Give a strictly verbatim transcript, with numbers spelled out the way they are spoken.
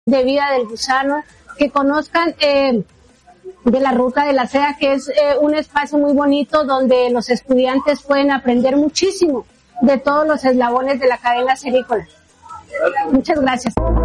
de vida del gusano, que conozcan eh, de la ruta de la seda, que es eh, un espacio muy bonito donde los estudiantes pueden aprender muchísimo de todos los eslabones de la cadena cerícola. Muchas gracias.